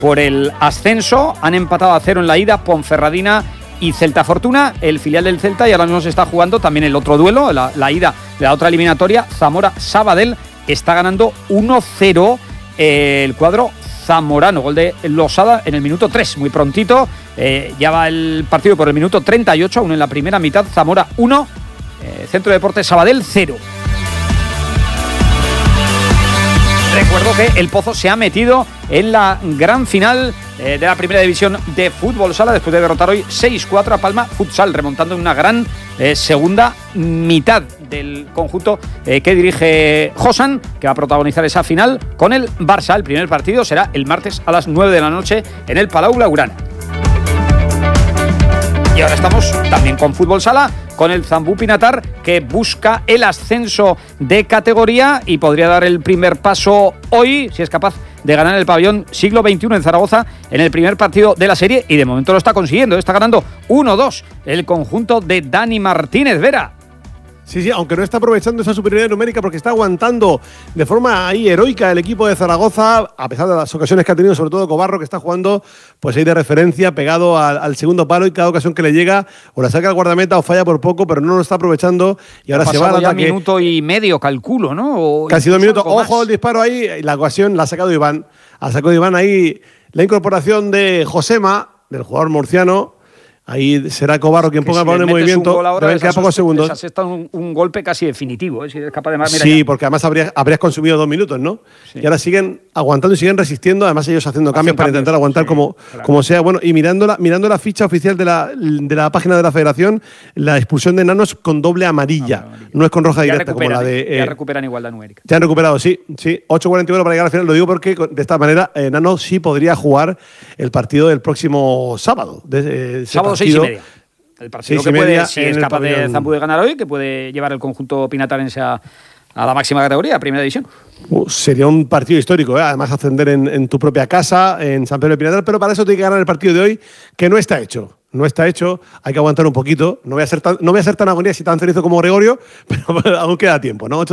por el ascenso. Han empatado a 0 en la ida Ponferradina y Celta Fortuna, el filial del Celta, y ahora mismo se está jugando también el otro duelo, la ida de la otra eliminatoria. Zamora-Sabadell está ganando 1-0 el cuadro zamorano, gol de Losada en el minuto 3, muy prontito. Ya va el partido por el minuto 38, aún en la primera mitad. Zamora 1, Centro de Deportes Sabadell 0. Recuerdo que el Pozo se ha metido en la gran final de la primera división de fútbol sala después de derrotar hoy 6-4 a Palma Futsal, remontando en una gran segunda mitad del conjunto que dirige Josan, que va a protagonizar esa final con el Barça. El primer partido será el martes a las 9 de la noche en el Palau Blaugrana. Y ahora estamos también con fútbol sala, con el Zambú Pinatar, que busca el ascenso de categoría y podría dar el primer paso hoy, si es capaz de ganar el pabellón Siglo XXI en Zaragoza en el primer partido de la serie, y de momento lo está consiguiendo. Está ganando 1-2 el conjunto de Dani Martínez Vera. Sí, aunque no está aprovechando esa superioridad numérica, porque está aguantando de forma ahí heroica el equipo de Zaragoza, a pesar de las ocasiones que ha tenido, sobre todo Cobarro, que está jugando pues ahí de referencia, pegado al segundo palo, y cada ocasión que le llega o la saca al guardameta o falla por poco, pero no lo está aprovechando, y ahora se va al ataque. Minuto y medio, calculo, ¿no? Casi 2 minutos. Ojo al disparo ahí, y la ocasión la ha sacado Iván. Ha sacado Iván ahí la incorporación de Josema, del jugador murciano. Ahí será Cobarro quien ponga el balón en movimiento. Deben quedar pocos segundos. Esa está un golpe casi definitivo, si es capaz de más. Sí, porque además habrías consumido 2 minutos, ¿no? Sí. Y ahora siguen aguantando y siguen resistiendo, además ellos haciendo cambios para intentar aguantar, sí, como sea. Bueno, y mirando la ficha oficial de la página de la Federación, la expulsión de Nanos con doble amarilla. No es con roja directa como la de... ya recuperan igualdad numérica. Ya han recuperado, sí. 8:41 para llegar al final. Lo digo porque de esta manera Nanos sí podría jugar el partido del próximo sábado. Sábado 6:30. El partido que puede, si es capaz de Zambú de ganar hoy, que puede llevar el conjunto pinatarense a la máxima categoría, a primera división. Sería un partido histórico, además ascender en tu propia casa, en San Pedro de Pinatar, pero para eso tiene que ganar el partido de hoy, que no está hecho. No está hecho, hay que aguantar un poquito. No voy a ser tan agonía y tan feliz como Gregorio, pero aún queda tiempo, ¿no?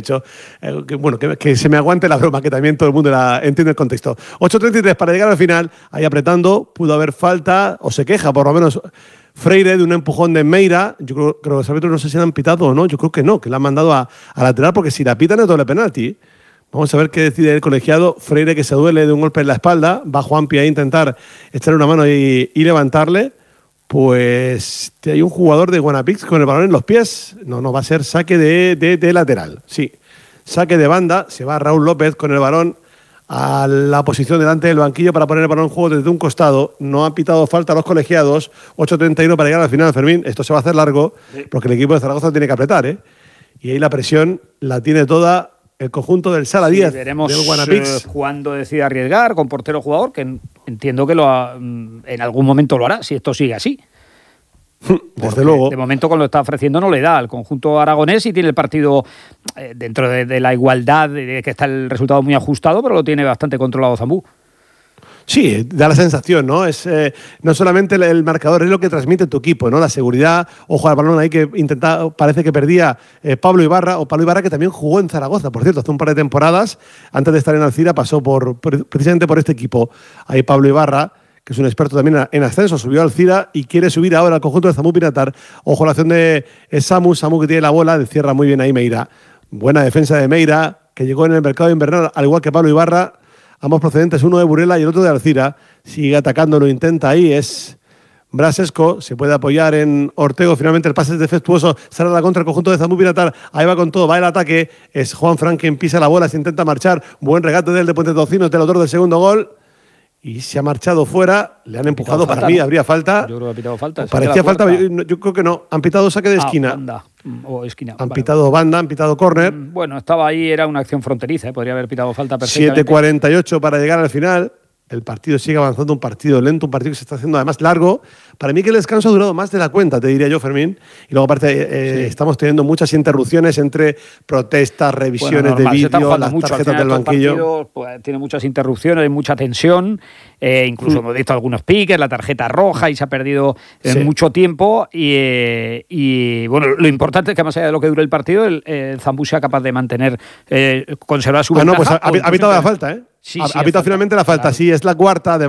8:38. Que se me aguante la broma, que también todo el mundo entiende el contexto. 8:33 para llegar al final, ahí apretando, pudo haber falta, o se queja por lo menos Freire de un empujón de Meira. Yo creo que los árbitros no sé si la han pitado o no, yo creo que no, que la han mandado a lateral, porque si la pitan es doble penalti. Vamos a ver qué decide el colegiado. Freire, que se duele de un golpe en la espalda, va Juanpi a intentar echarle una mano y levantarle. Pues hay un jugador de Guanapix con el balón en los pies. No, va a ser saque de lateral. Sí, saque de banda. Se va Raúl López con el balón a la posición delante del banquillo para poner el balón en juego desde un costado. No han pitado falta a los colegiados. 8:31 para llegar al final, Fermín. Esto se va a hacer largo, porque el equipo de Zaragoza tiene que apretar, ¿eh? Y ahí la presión la tiene toda el conjunto del Sala 10. Veremos del Guanapix cuándo decide arriesgar con portero jugador, que entiendo que en algún momento lo hará, si esto sigue así. Desde luego. De momento, con lo que está ofreciendo, no le da al conjunto aragonés, y tiene el partido dentro de la igualdad, de que está el resultado muy ajustado, pero lo tiene bastante controlado Zambú. Sí, da la sensación, ¿no? Es no solamente el marcador, es lo que transmite tu equipo, ¿no? La seguridad, ojo al balón ahí que parece que perdía Pablo Ibarra, que también jugó en Zaragoza, por cierto, hace un par de temporadas, antes de estar en Alcira, pasó precisamente por este equipo. Ahí Pablo Ibarra, que es un experto también en ascenso, subió a Alcira y quiere subir ahora al conjunto de Zambú Pinatar. Ojo a la acción de Samu que tiene la bola, cierra muy bien ahí Meira. Buena defensa de Meira, que llegó en el mercado invernal, al igual que Pablo Ibarra. Ambos procedentes, uno de Burela y el otro de Alcira. Sigue atacando, lo intenta ahí, es Brasesco. Se puede apoyar en Ortego. Finalmente el pase es defectuoso. Sale a la contra el conjunto de Zambú Pinatar. Ahí va con todo, va el ataque. Es Juan Fran quien pisa la bola, se intenta marchar. Buen regate del de Puente Tocinos, del autor del segundo gol. Y se ha marchado fuera. Le han empujado para mí, habría falta. Yo creo que ha pitado falta. Parecía falta, yo creo que no. Han pitado saque de esquina. Banda. O esquina. Han pitado banda, han pitado córner. Bueno, estaba ahí, era una acción fronteriza, podría haber pitado falta perfectamente. 7:48 para llegar al final. El partido sigue avanzando, un partido lento, un partido que se está haciendo además largo. Para mí que el descanso ha durado más de la cuenta, te diría yo, Fermín. Y luego aparte estamos teniendo muchas interrupciones entre protestas, revisiones de vídeo, las tarjetas del banquillo. Partido, pues, tiene muchas interrupciones, hay mucha tensión. Incluso hemos visto algunos piques, la tarjeta roja, y se ha perdido mucho tiempo. Y bueno, lo importante es que más allá de lo que dure el partido, el Zambú sea capaz de mantener, conservar su ventaja. No, pues ha pitado la falta, ¿eh? Sí, ha sí, pitado finalmente la falta. claro. Sí, es la cuarta.